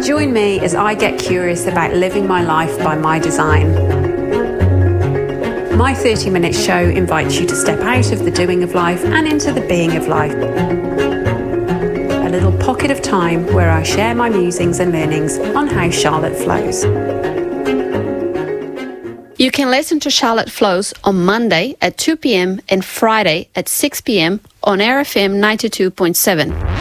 Join me as I get curious about living my life by my design. My 30-minute show invites you to step out of the doing of life and into the being of life. A little pocket of time where I share my musings and learnings on how Charlotte flows. You can listen to Charlotte Flows on Monday at 2 p.m. and Friday at 6 p.m. on Air FM 92.7.